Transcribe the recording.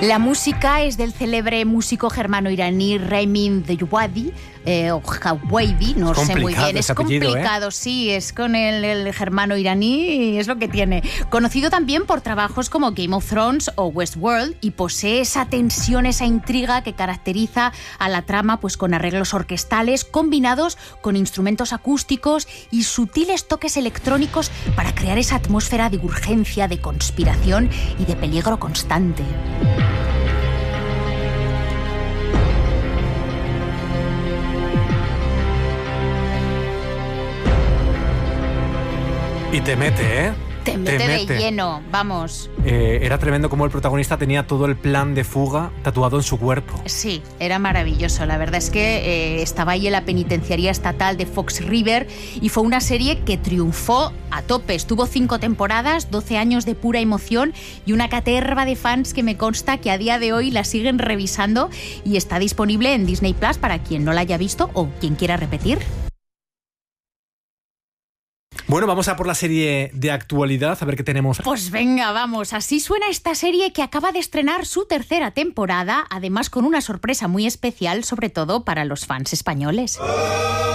La música es del célebre músico germano-iraní Ramin Djawadi, o Djawadi, no sé muy bien. Es complicado, sí, es con el germano-iraní, es lo que tiene. Conocido también por trabajos como Game of Thrones o Westworld, y posee esa tensión, esa intriga que caracteriza a la trama, pues con arreglos orquestales combinados con instrumentos acústicos y sutiles toques electrónicos para crear esa atmósfera de urgencia, de conspiración y de peligro constante. Y te mete, ¿eh? Te mete de lleno, vamos. Era tremendo como el protagonista tenía todo el plan de fuga tatuado en su cuerpo. Sí, era maravilloso. La verdad es que estaba ahí en la penitenciaría estatal de Fox River y fue una serie que triunfó a tope. Estuvo 5 temporadas, 12 años de pura emoción y una caterva de fans que me consta que a día de hoy la siguen revisando, y está disponible en Disney Plus para quien no la haya visto o quien quiera repetir. Bueno, vamos a por la serie de actualidad, a ver qué tenemos. Pues venga, vamos. Así suena esta serie que acaba de estrenar su 3ª temporada, además con una sorpresa muy especial, sobre todo para los fans españoles.